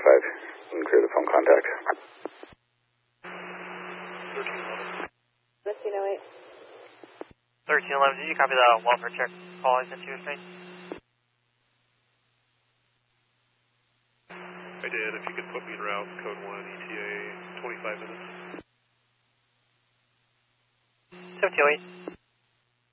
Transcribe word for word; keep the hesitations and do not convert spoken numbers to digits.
five. You can clear the phone contact. thirteen oh eight. thirteen eleven, did you copy the welfare check call I sent you with me? I did. If you could put me in route, code one, E T A, twenty-five minutes. seventeen oh eight.